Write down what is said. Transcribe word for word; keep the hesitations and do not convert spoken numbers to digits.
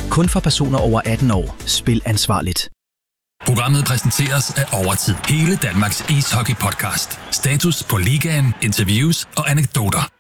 Kun for personer over atten år. Spil ansvarligt. Programmet præsenteres af Overtid. Hele Danmarks ishockey-podcast. Status på ligaen, interviews og anekdoter.